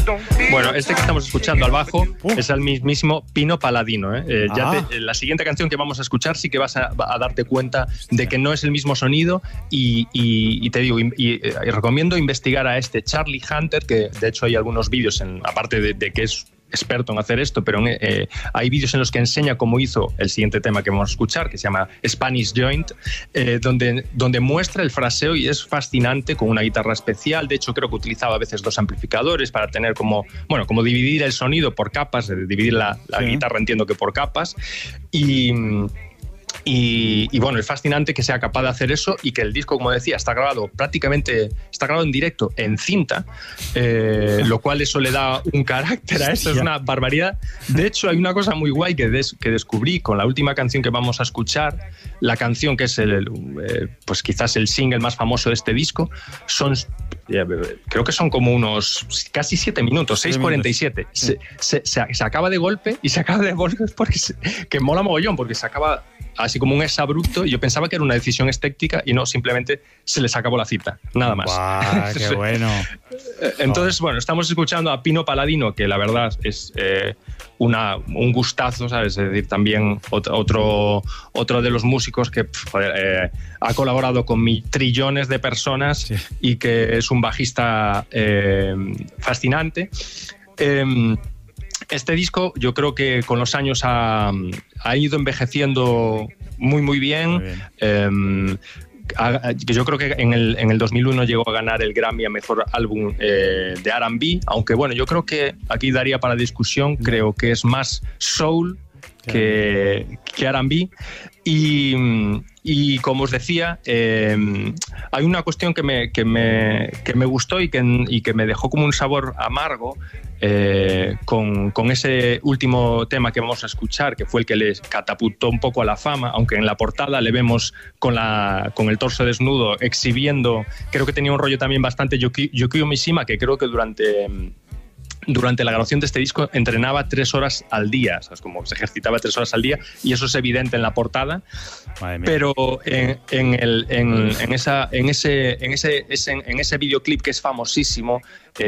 Bueno, este que estamos escuchando al bajo es el mismísimo Pino Palladino, ¿eh? La siguiente canción que vamos a escuchar sí que vas a darte cuenta de que no es el mismo sonido y te digo, y recomiendo investigar a este Charlie Hunter, que de hecho hay algunos vídeos, aparte de que es experto en hacer esto, pero hay vídeos en los que enseña cómo hizo el siguiente tema que vamos a escuchar, que se llama Spanish Joint, donde muestra el fraseo y es fascinante, con una guitarra especial. De hecho, creo que utilizaba a veces dos amplificadores para tener como dividir el sonido por capas, dividir la guitarra, entiendo que por capas, y bueno, es fascinante que sea capaz de hacer eso y que el disco, como decía, está grabado en directo, en cinta, lo cual eso le da un carácter a esto, es una barbaridad. De hecho, hay una cosa muy guay que descubrí con la última canción que vamos a escuchar, la canción que es pues quizás el single más famoso de este disco, creo que son como unos casi 7 minutos, 6:47. Se acaba de golpe, y se acaba de golpe porque que mola mogollón, porque se acaba así como un exabrupto, y yo pensaba que era una decisión estética y no, simplemente se les acabó la cita, nada más. ¡Guau, qué bueno! Entonces, bueno, estamos escuchando a Pino Palladino, que la verdad es un gustazo, ¿sabes? Es decir, también otro de los músicos que ha colaborado con trillones de personas, y que es un bajista fascinante. Este disco yo creo que con los años ha ido envejeciendo muy bien. Yo creo que en el 2001 llegó a ganar el Grammy a Mejor Álbum de R&B, aunque bueno, yo creo que aquí daría para discusión, creo que es más soul que R&B. Y como os decía, hay una cuestión que me gustó y que me dejó como un sabor amargo con ese último tema que vamos a escuchar, que fue el que les catapultó un poco a la fama, aunque en la portada le vemos con el torso desnudo exhibiendo. Creo que tenía un rollo también bastante Yukio Mishima, que creo que durante la grabación de este disco entrenaba 3 horas al día, ¿sabes? Como se ejercitaba 3 horas al día, y eso es evidente en la portada. Pero en ese videoclip, que es famosísimo,